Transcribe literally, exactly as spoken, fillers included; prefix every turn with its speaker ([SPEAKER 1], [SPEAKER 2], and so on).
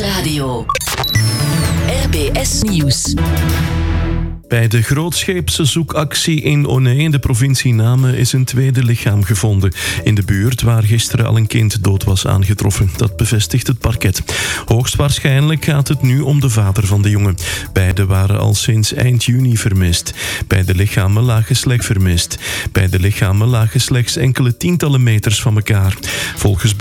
[SPEAKER 1] Nieuwsradio. R B S Nieuws.
[SPEAKER 2] Bij de grootscheepse zoekactie in Onay in de provincie Namen is een tweede lichaam gevonden. In de buurt waar gisteren al een kind dood was aangetroffen. Dat bevestigt het parket. Hoogstwaarschijnlijk gaat het nu om de vader van de jongen. Beiden waren al sinds eind juni vermist. Bij de lichamen lagen slechts vermist. Bij de lichamen lagen slechts enkele tientallen meters van elkaar. Volgens